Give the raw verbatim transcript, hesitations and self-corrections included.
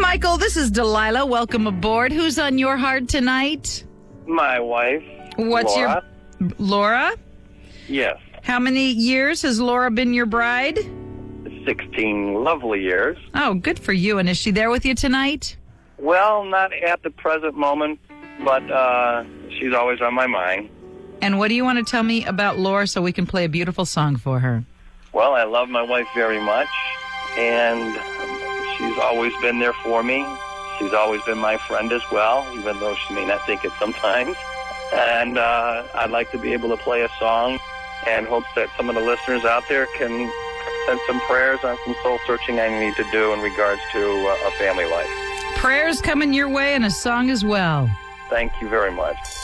Michael, this is Delilah. Welcome aboard. Who's on your heart tonight? My wife, What's Laura. your... Laura? Yes, How many years has Laura been your bride? sixteen lovely years. Oh, good for you. And is she there with you tonight? Well, not at the present moment, but uh, she's always on my mind. And what do you want to tell me about Laura so we can play a beautiful song for her? Well, I love my wife very much, and she's always been there for me. She's always been my friend as well, even though she may not think it sometimes. And uh, I'd like to be able to play a song and hopes that some of the listeners out there can send some prayers on some soul searching I need to do in regards to uh, a family life. Prayers coming your way and a song as well. Thank you very much.